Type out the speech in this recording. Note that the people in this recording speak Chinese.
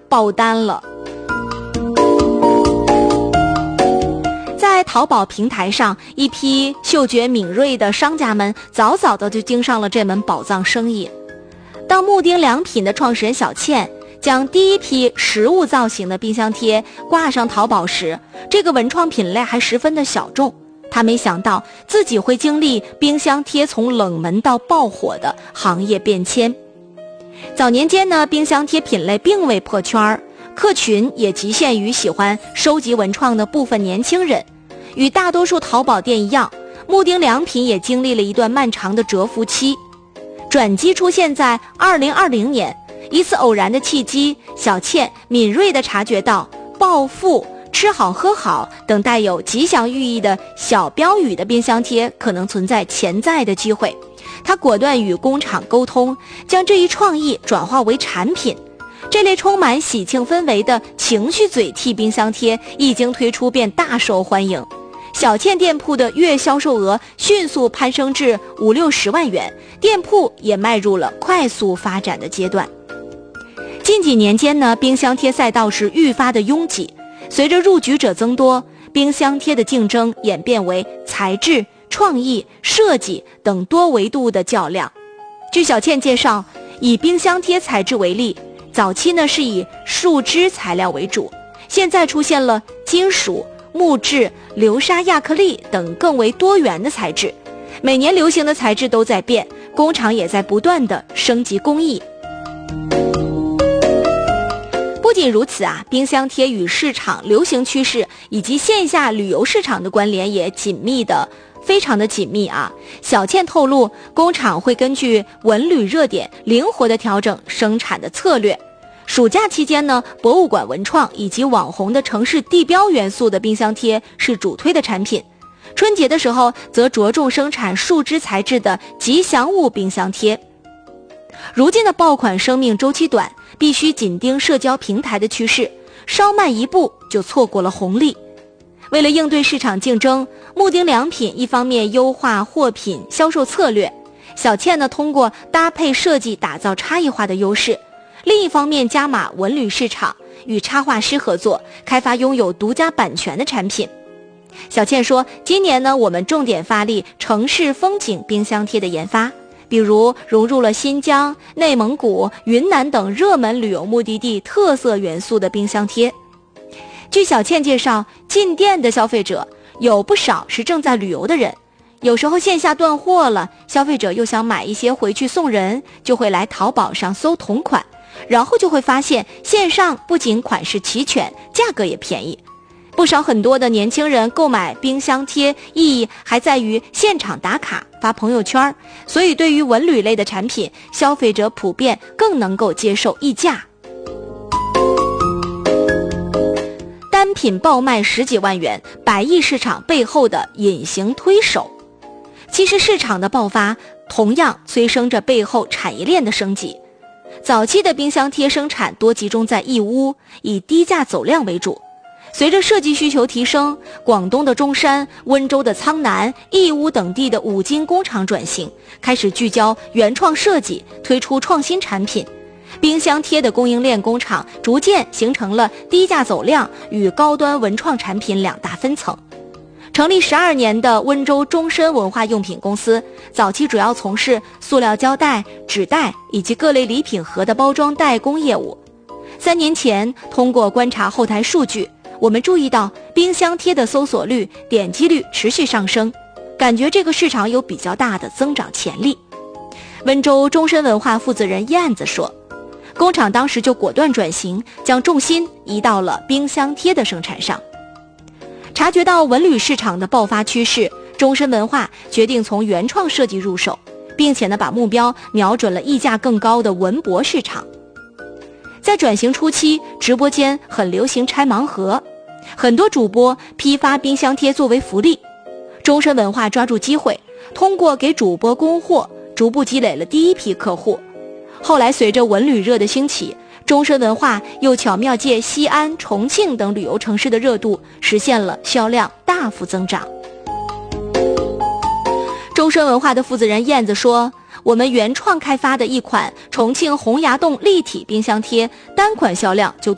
爆单了。在淘宝平台上，一批嗅觉敏锐的商家们早早的就盯上了这门宝藏生意。当木丁良品的创始人小倩将第一批实物造型的冰箱贴挂上淘宝时，这个文创品类还十分的小众。她没想到自己会经历冰箱贴从冷门到爆火的行业变迁。早年间呢，冰箱贴品类并未破圈，客群也局限于喜欢收集文创的部分年轻人。与大多数淘宝店一样，木丁良品也经历了一段漫长的蛰伏期。转机出现在2020年，一次偶然的契机，小倩敏锐地察觉到暴富、吃好喝好等带有吉祥寓意的小标语的冰箱贴可能存在潜在的机会。她果断与工厂沟通，将这一创意转化为产品。这类充满喜庆氛围的情绪嘴替冰箱贴一经推出便大受欢迎，小倩店铺的月销售额迅速攀升至50-60万元，店铺也迈入了快速发展的阶段。近几年间呢，冰箱贴赛道是愈发的拥挤，随着入局者增多，冰箱贴的竞争演变为材质、创意、设计等多维度的较量。据小倩介绍，以冰箱贴材质为例，早期呢是以树脂材料为主，现在出现了金属、木质、流沙亚克力等更为多元的材质。每年流行的材质都在变，工厂也在不断的升级工艺。不仅如此啊，冰箱贴与市场流行趋势以及线下旅游市场的关联也非常的紧密啊。小倩透露，工厂会根据文旅热点灵活地调整生产的策略。暑假期间呢，博物馆文创以及网红的城市地标元素的冰箱贴是主推的产品。春节的时候则着重生产树脂材质的吉祥物冰箱贴。如今的爆款生命周期短，必须紧盯社交平台的趋势，稍慢一步就错过了红利。为了应对市场竞争，木丁良品一方面优化货品销售策略，小倩呢通过搭配设计打造差异化的优势；另一方面加码文旅市场，与插画师合作，开发拥有独家版权的产品。小倩说，今年呢我们重点发力城市风景冰箱贴的研发，比如融入了新疆、内蒙古、云南等热门旅游目的地特色元素的冰箱贴。据小倩介绍，进店的消费者有不少是正在旅游的人，有时候线下断货了，消费者又想买一些回去送人，就会来淘宝上搜同款，然后就会发现线上不仅款式齐全，价格也便宜。不少很多的年轻人购买冰箱贴意义还在于现场打卡发朋友圈，所以对于文旅类的产品，消费者普遍更能够接受溢价。单品爆卖10几万元，100亿市场背后的隐形推手。其实市场的爆发同样催生着背后产业链的升级。早期的冰箱贴生产多集中在义乌，以低价走量为主。随着设计需求提升，广东的中山、温州的苍南、义乌等地的五金工厂转型，开始聚焦原创设计，推出创新产品。冰箱贴的供应链工厂逐渐形成了低价走量与高端文创产品两大分层。成立12年的温州中深文化用品公司，早期主要从事塑料胶带、纸袋以及各类礼品盒的包装代工业务。3年前，通过观察后台数据，我们注意到冰箱贴的搜索率、点击率持续上升，感觉这个市场有比较大的增长潜力。温州中深文化负责人燕子说，工厂当时就果断转型，将重心移到了冰箱贴的生产上。察觉到文旅市场的爆发趋势，中深文化决定从原创设计入手，并且把目标瞄准了溢价更高的文博市场。在转型初期，直播间很流行拆盲盒，很多主播批发冰箱贴作为福利。中深文化抓住机会，通过给主播供货，逐步积累了第一批客户。后来随着文旅热的兴起，中深文化又巧妙借西安、重庆等旅游城市的热度，实现了销量大幅增长。中深文化的负责人燕子说，我们原创开发的一款重庆洪崖洞立体冰箱贴，单款销量就